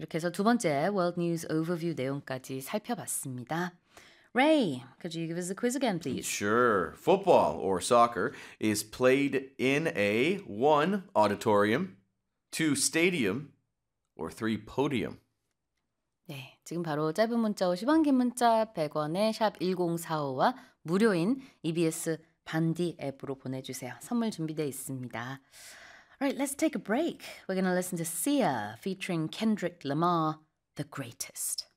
이렇게 해서 두 번째 World News Overview 내용까지 살펴봤습니다. Ray, could you give us a quiz again, please? Sure. Football or soccer is played in a 1. Auditorium, 2. Stadium, or 3. Podium. 네, 지금 바로 짧은 문자 50원, 긴 문자 100원에 샵 1045와 무료인 EBS 반디 앱으로 보내주세요. 선물 준비되어 있습니다. Alright, let's take a break. We're going to listen to Sia featuring Kendrick Lamar, The Greatest.